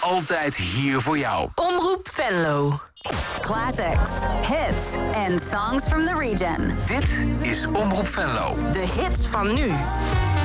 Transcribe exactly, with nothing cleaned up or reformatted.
altijd hier voor jou. Omroep Venlo. Classics, hits and songs from the region. Dit is Omroep Venlo. De hits van nu.